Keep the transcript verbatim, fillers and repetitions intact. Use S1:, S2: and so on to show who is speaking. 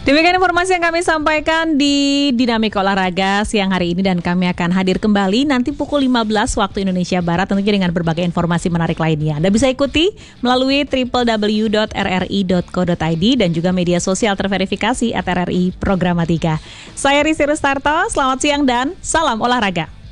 S1: Demikian informasi yang kami sampaikan di Dinamika Olahraga siang hari ini, dan kami akan hadir kembali nanti pukul lima belas waktu Indonesia Barat tentunya dengan berbagai informasi menarik lainnya. Anda bisa ikuti melalui w w w dot r r i dot co dot i d dan juga media sosial terverifikasi at R R I Programatika. Saya Risi Rustarto, selamat siang dan salam olahraga.